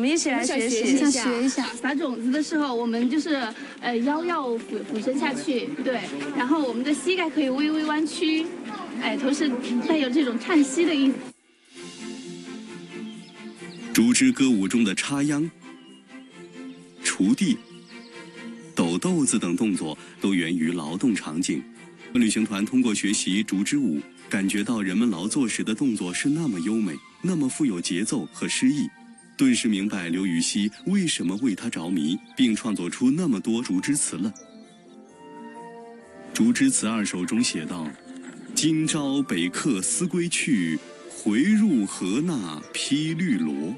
们一起来学习一下。 撒种子的时候，我们就是腰要俯身下去，对，然后我们的膝盖可以微微弯曲，同时带有这种叹息的意思。 竹枝歌舞中的插秧、锄地、抖豆子等动作都源于劳动场景。旅行团通过学习竹枝舞，感觉到人们劳作时的动作是那么优美，那么富有节奏和诗意，顿时明白刘禹锡为什么为它着迷，并创作出那么多竹枝词了。竹枝词2首中写道：今朝北客思归去，回入河那披绿萝。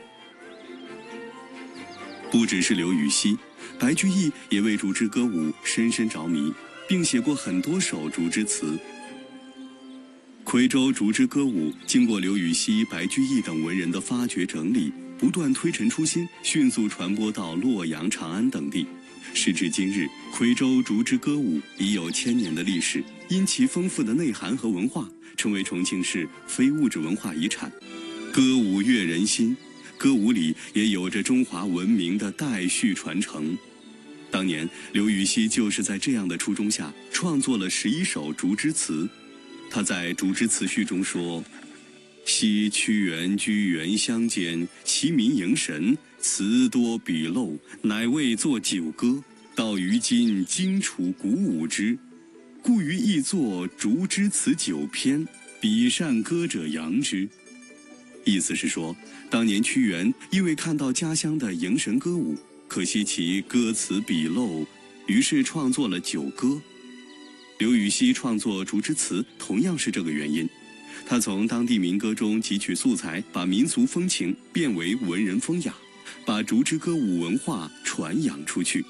不只是刘禹锡，白居易也为竹枝歌舞深深着迷，并写过很多首竹枝词。夔州竹枝歌舞经过刘禹锡、白居易等文人的发掘整理，不断推陈出新，迅速传播到洛阳、长安等地。时至今日，夔州竹枝歌舞已有1000年的历史，因其丰富的内涵和文化，成为重庆市非物质文化遗产。歌舞悦人心，歌舞里也有着中华文明的代续传承。当年刘禹锡就是在这样的初衷下创作了11首竹枝词。他在竹枝词序中说：昔屈原居原乡间，其民迎神，词多笔漏，乃为作九歌。到于今，荆楚鼓舞之，故于亦作竹枝词9篇，比善歌者扬之。意思是说，当年屈原因为看到家乡的迎神歌舞，可惜其歌词笔漏，于是创作了9歌。刘禹锡创作竹枝词同样是这个原因，他从当地民歌中汲取素材，把民俗风情变为文人风雅，把竹枝歌舞文化传扬出去。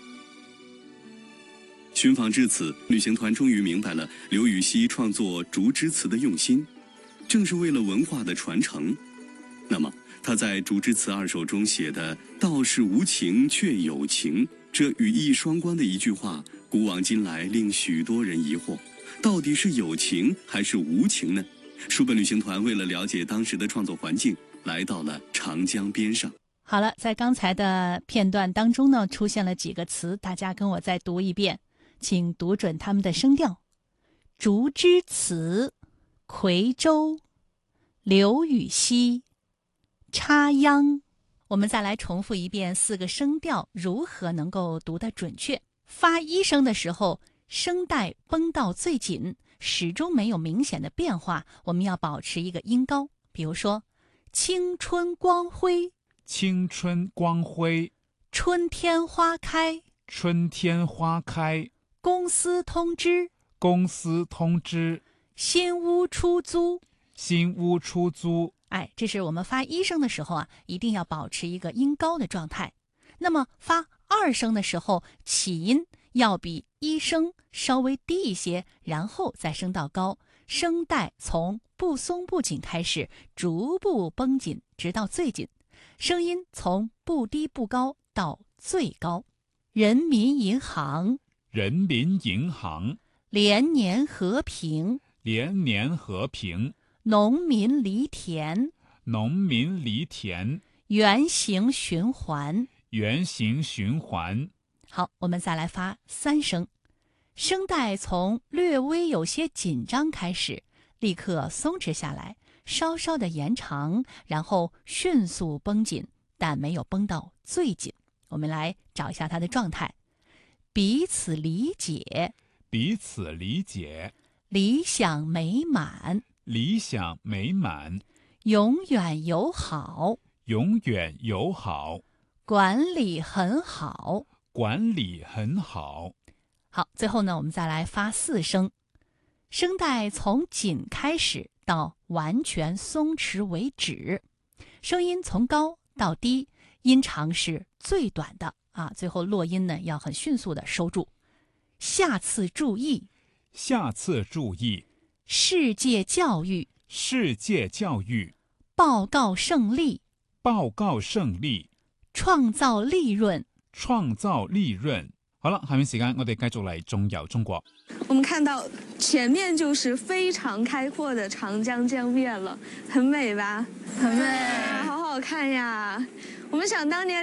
寻访至此，旅行团终于明白了刘禹锡创作竹枝词的用心，正是为了文化的传承。那么他在竹枝词2首中写的“道是无情却有情”，这语义双关的一句话，古往今来令许多人疑惑，到底是有情还是无情呢？书本旅行团为了了解当时的创作环境，来到了长江边上。 好了，在刚才的片段当中呢，出现了几个词，大家跟我再读一遍，请读准它们的声调。竹枝词，夔州，刘禹锡，插秧。我们再来重复一遍4个声调如何能够读得准确。发1声的时候，声带绷到最紧，始终没有明显的变化，我们要保持一个音高。比如说青春光辉， 青春光辉， 春天花开， 春天花开， 公司通知， 公司通知， 新屋出租， 新屋出租。 这是我们发1声的时候一定要保持一个音高的状态。那么发2声的时候，起音要比1声稍微低一些，然后再升到高，声带从不松不紧开始，逐步绷紧，直到最紧，声音从不低不高到最高。人民银行， 人民银行， 连年和平， 连年和平， 农民犁田， 农民犁田， 圆形循环， 圆形循环。 好，我们再来发3声，声带从略微有些紧张开始，立刻松弛下来，稍稍的延长，然后迅速绷紧，但没有绷到最紧。我们来找一下它的状态。彼此理解， 彼此理解， 理想美满， 理想美满， 永远友好， 永远友好， 管理很好， 管理很好。 好，最后呢，我们再来发4声，声带从紧开始到完全松弛为止，声音从高到低，音长是最短的最后落音呢要很迅速的收住。下次注意， 下次注意， 世界教育， 世界教育， 报告胜利， 报告胜利， 創造利潤， 創造利潤。好了，下面時間我哋繼續嚟中遊中國。 我們看到前面就是非常開闊的長江江面了，很美吧？ 很美， 好好看呀！我們想當年